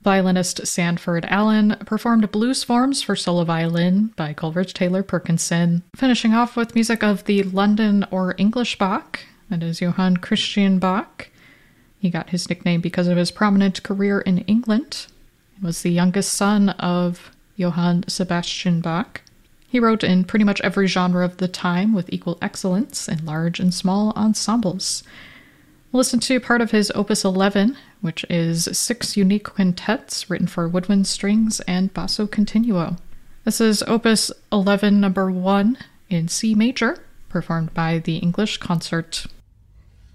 Violinist Sanford Allen performed blues forms for solo violin by Coleridge Taylor Perkinson, finishing off with music of the London or English Bach, that is Johann Christian Bach. He got his nickname because of his prominent career in England. He was the youngest son of Johann Sebastian Bach. He wrote in pretty much every genre of the time with equal excellence in large and small ensembles. We'll listen to part of his Opus 11, which is 6 unique quintets written for woodwind strings and basso continuo. This is Opus 11 number 1 in C major, performed by the English Consort.